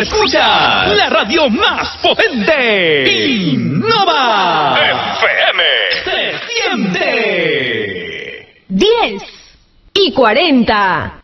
Escucha la radio más potente. Innova FM. Se siente. 10:40.